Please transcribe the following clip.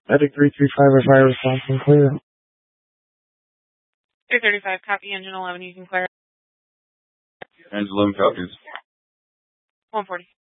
Medic 335 with fire response and clear. 335, copy engine 11, you can clear. Engine 11 copies. 140.